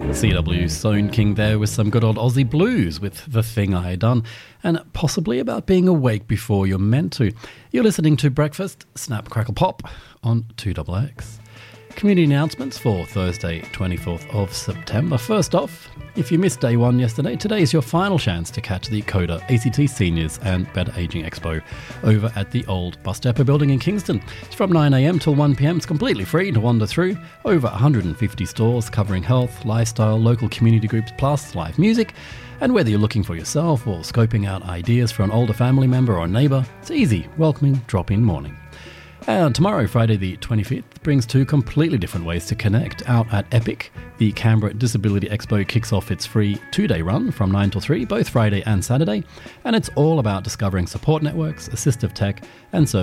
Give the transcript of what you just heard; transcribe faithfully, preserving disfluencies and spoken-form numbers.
C W Stone King there with some good old Aussie blues with The Thing I Done, and possibly about being awake before you're meant to. You're listening to Breakfast, Snap, Crackle, Pop on two X X. Community announcements for Thursday, twenty-fourth of September. First off, if you missed day one yesterday, today is your final chance to catch the CODA A C T Seniors and Better Ageing Expo over at the old Bus Depot building in Kingston. It's from nine a m till one p m. It's completely free to wander through. Over one hundred fifty stores covering health, lifestyle, local community groups, plus live music. And whether you're looking for yourself or scoping out ideas for an older family member or neighbour, it's easy, welcoming drop-in morning. And tomorrow, Friday the twenty-fifth, brings two completely different ways to connect. Out at Epic, the Canberra Disability Expo kicks off its free two-day run from nine till three, both Friday and Saturday, and it's all about discovering support networks, assistive tech, and services